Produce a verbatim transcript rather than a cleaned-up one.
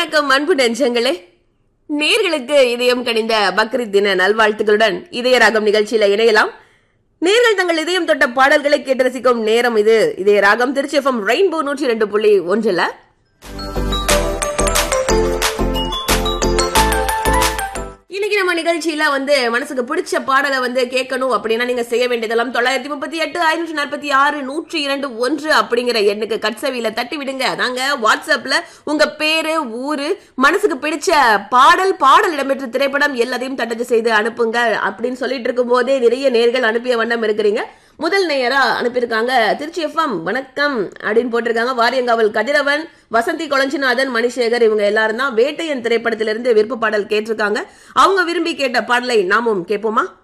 வணக்கம் அன்பு நெஞ்சங்களே, நேர்களுக்கு இதயம் கனிந்த பக்ரீத் தின நல்வாழ்த்துக்களுடன் இதய ராகம் நிகழ்ச்சியில இணையலாம். நேர்கள் தங்கள் இதயம் தொட்ட பாடல்களை கேட்டு ரசிக்கும் நேரம் இது. இதய ராகம் திருச்சி எஃப்எம் ரெயின்போ நூற்றி ரெண்டு புள்ளி ஒன்றுல இன்னைக்கு நம்ம நிகழ்ச்சியில வந்து மனசுக்கு பிடிச்ச பாடலை வந்து கேட்கணும் அப்படின்னா நீங்க செய்ய வேண்டியதெல்லாம் தொள்ளாயிரத்தி முப்பத்தி எட்டு ஐநூற்றி நாற்பத்தி ஆறு நூற்றி இரண்டு ஒன்று அப்படிங்கிற எண்ணுக்கு கட்சவியில தட்டி விடுங்க. நாங்க வாட்ஸ்அப்ல உங்க பேரு, ஊரு, மனசுக்கு பிடிச்ச பாடல், பாடல் இடம்பெற்ற திரைப்படம் எல்லாத்தையும் தட்டச்சு செய்து அனுப்புங்க அப்படின்னு சொல்லிட்டு இருக்கும் போதே நிறைய நேர்கள் அனுப்பிய வண்ணம் இருக்கிறீங்க. முதல் நேயரா அனுப்பியிருக்காங்க திருச்சி எஃப்எம் வணக்கம் அப்படின்னு போட்டிருக்காங்க. வாரியங்காவல் கதிரவன், வசந்தி கொளஞ்சிநாதன், மணிசேகர் இவங்க எல்லாரும் தான் வேட்டையன் திரைப்படத்திலிருந்து விருப்ப பாடல் கேட்டிருக்காங்க. அவங்க விரும்பி கேட்ட பாடலை நாமும் கேட்போமா?